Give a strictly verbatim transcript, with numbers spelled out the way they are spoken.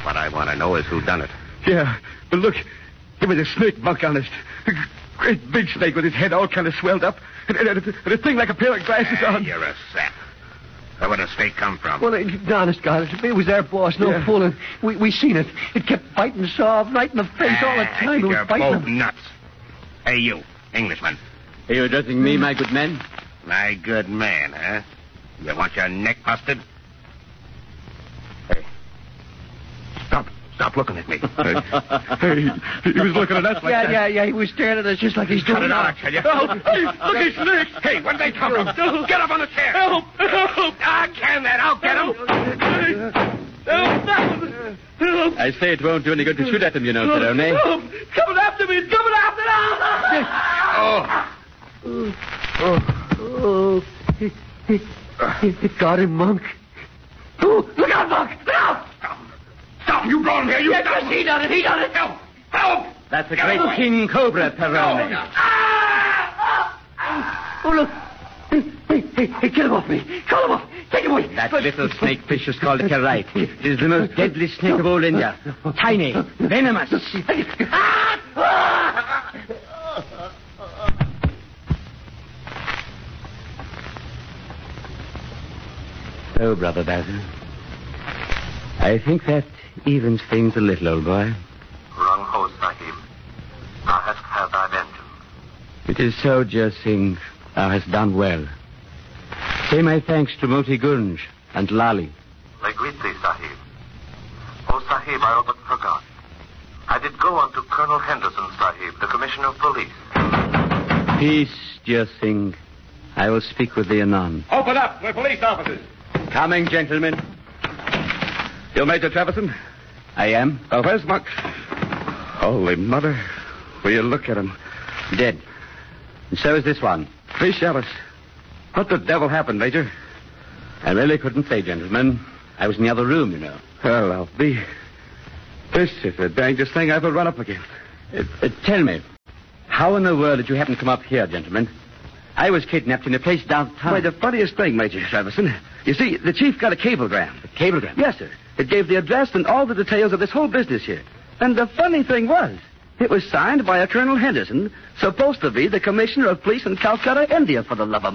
What I want to know is who done it. Yeah, but look, there was a snake monk on it. A great big snake with his head all kind of swelled up. And, and, and, and a thing like a pair of glasses on. You're a sap. Where would the snake come from? Well, it, honest, God, it, it was our boss, no Yeah. fooling. We we seen it. It kept biting us off right in the face all the Ah, time. It was you're biting both him. nuts. Hey, you, Englishman. Are you addressing me, my good man? My good man, huh? You want your neck busted? Hey. Stop. Stop looking at me. Hey, he, he was looking at us like yeah, that. yeah, yeah. He was staring at us just like he's Cut doing it now. out, tell you. Help! Hey, look, he's snakes! Hey, where did they come from? Get up on the chair. Help! Help! I can that. I'll get him. Help! Help! I say it won't do any good to shoot at them, you know, Perrone. Help! It's coming after me! It's coming after me! Oh. Oh, oh. It, it, it, it got him, Monk. Oh, look out, Monk! Look out! Stop. Stop. You brought him here. You Yes, stop. yes, he done it. He done it. Help. Help. That's a great king cobra, Perrone. Oh, look. Hey, hey, hey, hey, get him off me. Call him off. Take him away. That little snakefish is called kerite. It is the most deadly snake of all India. Tiny, venomous. Oh, Brother Basil, I think that evens things a little, old boy. Wrong ho, Sahib. Thou hast had thy vengeance. It is so, Jai Singh. Thou hast done well. Say my thanks to Moti Gunj and Lali. They greet thee, Sahib. Oh, Sahib, I all but forgot. I did go unto Colonel Henderson, Sahib, the Commissioner of Police. Peace, Jai Singh. I will speak with thee anon. Open up! We're police officers. Coming, gentlemen. You Major Treverson? I am. Oh, where's Monk? Holy mother. Will you look at him? Dead. And so is this one. Three shells. What the devil happened, Major? I really couldn't say, gentlemen. I was in the other room, you know. Well, I'll be. This is the dangerous thing I've ever run up against. Uh, uh, tell me, how in the world did you happen to come up here, gentlemen? I was kidnapped in a place downtown. Why, the funniest thing, Major Treverson. You see, the chief got a cablegram. A cablegram? Yes, sir. It gave the address and all the details of this whole business here. And the funny thing was, it was signed by a Colonel Henderson, supposed to be the Commissioner of Police in Calcutta, India, for the love of